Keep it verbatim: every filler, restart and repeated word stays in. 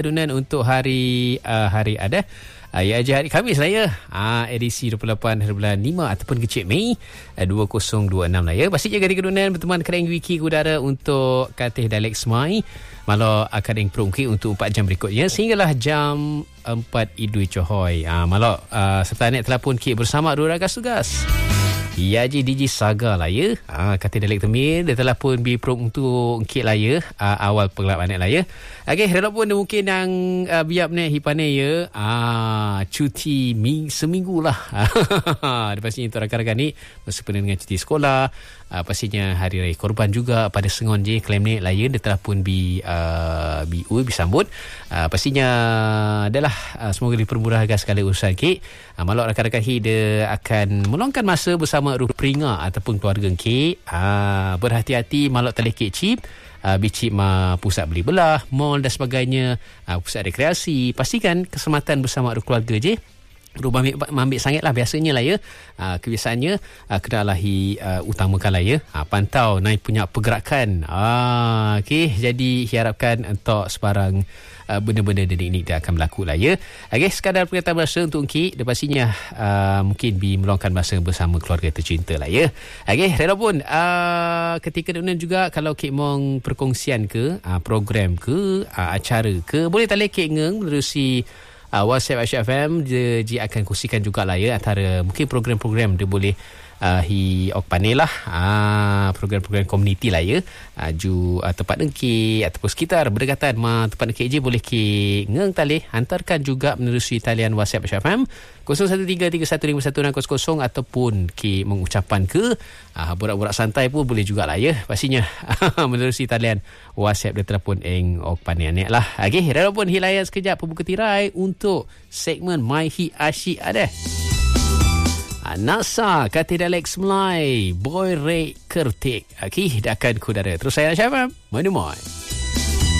Kedunan untuk hari uh, hari ada uh, ya hari Khamis lah ya. Uh, edisi dua puluh lapan hari bulan lima ataupun kecil Mei uh, dua ribu dua puluh enam lah ya. Pastinya gadi kedunan berteman kereng wiki udara untuk Katih Dialek Semai. Malah akan yang perungki untuk empat jam berikutnya sehinggalah jam empat Idui Cohoy. Uh, malah uh, serta net telefon kik bersama dua ragas tugas. Ya ji D J Saga lah ya. Ha, Katih Dialek Temir dia telah pun berperung untuk kit lah ya. Ha, awal pengelap anak lah ya. Okey, redok pun mungkin yang uh, biap ni hipane ya. Ah, cuti ming, seminggu lah. Pastinya untuk rakan-rakan ni bersempena dengan cuti sekolah. Uh, pastinya hari raya korban juga pada sengon je klaim ni lah ya. Dia telah pun bi uh, bi ui disambut. Uh, pastinya adalah uh, semoga dipermurahkan segala urusan kit. Uh, malah rakan-rakan hi dia akan meluangkan masa bersama ruh peringa ataupun keluarga kik. Uh, berhati-hati malah telek kik chip. Uh, bicip ma pusat beli belah, mall dan sebagainya, uh, pusat rekreasi. Pastikan keselamatan bersama keluarga je. Rumah ambil, ambil sangat lah biasanya lah ya. Uh, kebiasaannya uh, kena lahi uh, utamakan lah ya. Uh, pantau naik punya pergerakan. Uh, okay, jadi harapkan untuk sebarang uh, benda-benda denik-denik dia akan berlaku lah ya. Okay, sekadar pernyataan bahasa untuk Kik. Dia pastinya uh, mungkin bi meluangkan masa bersama keluarga tercinta lah ya. Okay, rela pun uh, ketika dunia juga kalau Kik mong perkongsian ke uh, program ke uh, acara ke boleh tali Kik ngeng menerusi Uh, WhatsApp Aisyah F M dia, dia akan kongsikan jugalah ya antara mungkin program-program dia boleh uh, hi ok panel lah uh, program-program komuniti lah ya uh, ju uh, tempat dengki ataupun sekitar berdekatan ma tempat dengki je boleh ki ngeng tali hantarkan juga menerusi talian WhatsApp Aisyah F M kosong satu tiga tiga satu lima satu enam kosong kosong ataupun ki mengucapan ke uh, borak-borak santai pun boleh jugalah ya pastinya menerusi talian WhatsApp dia telefon eng ok panianek lah. Okey, rela pun hilayan sekejap pembuka tirai untuk segmen My Hi Asyik ada. Nasa Katih Dialek Semai Boy Ray Kertik. Okey, dah akan kudara. Terus saya Syafam. Mana mai.